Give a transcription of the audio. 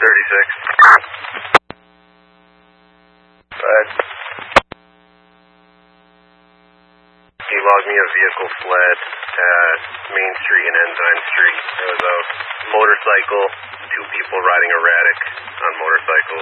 But he logged me a vehicle fled at Main Street and Ensign Street. There was a motorcycle, two people riding erratic on motorcycles.